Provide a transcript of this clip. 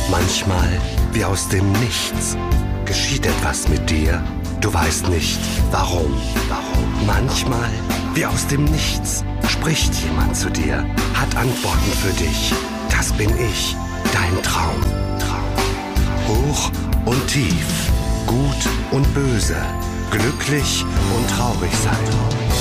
Manchmal, wie aus dem Nichts, geschieht etwas mit dir. Du weißt nicht, warum. Manchmal, wie aus dem Nichts, spricht jemand zu dir, hat Antworten für dich. Das bin ich, dein Traum. Hoch und tief, gut und böse, glücklich und traurig sein.